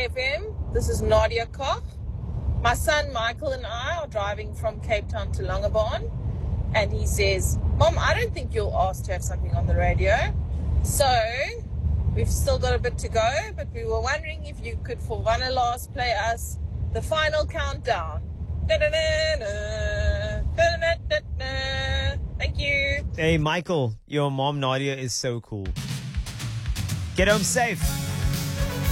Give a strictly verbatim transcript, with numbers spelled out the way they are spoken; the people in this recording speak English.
F M. This is Nadia Koch. My son Michael and I are driving from Cape Town to Langebaan, and he says, Mom, I don't think you'll ask to have something on the radio. So we've still got a bit to go, but we were wondering if you could, for one and last, play us the final countdown. Thank you. Hey, Michael, your mom Nadia is so cool. Get home safe.